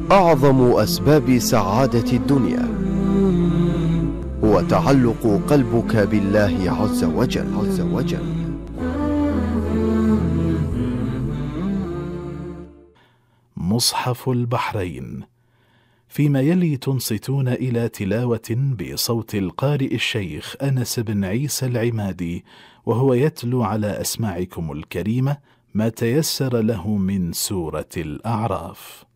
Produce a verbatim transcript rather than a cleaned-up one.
أعظم أسباب سعادة الدنيا هو تعلق قلبك بالله عز وجل عز وجل. مصحف البحرين. فيما يلي تنصتون إلى تلاوة بصوت القارئ الشيخ أنس بن عيسى العمادي، وهو يتلو على أسماعكم الكريمة ما تيسر له من سورة الأعراف.